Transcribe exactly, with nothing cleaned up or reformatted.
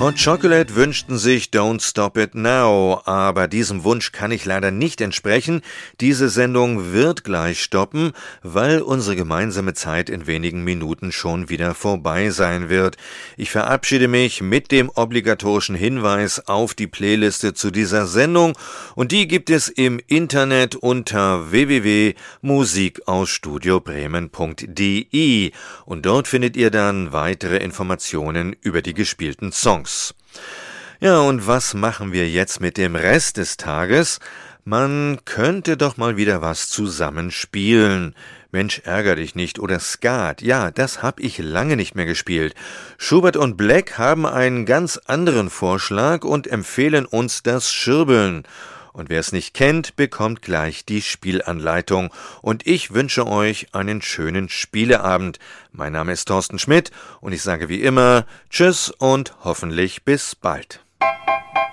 Hot Chocolate wünschten sich Don't Stop It Now, aber diesem Wunsch kann ich leider nicht entsprechen. Diese Sendung wird gleich stoppen, weil unsere gemeinsame Zeit in wenigen Minuten schon wieder vorbei sein wird. Ich verabschiede mich mit dem obligatorischen Hinweis auf die Playliste zu dieser Sendung und die gibt es im Internet unter w w w punkt musik aus studio bremen punkt d e und dort findet ihr dann weitere Informationen über die gespielten Songs. Ja, und was machen wir jetzt mit dem Rest des Tages? Man könnte doch mal wieder was zusammen spielen. Mensch, ärger dich nicht oder Skat, ja, das hab ich lange nicht mehr gespielt. Schubert und Black haben einen ganz anderen Vorschlag und empfehlen uns das Schirbeln. Und wer es nicht kennt, bekommt gleich die Spielanleitung. Und ich wünsche euch einen schönen Spieleabend. Mein Name ist Thorsten Schmidt und ich sage wie immer Tschüss und hoffentlich bis bald.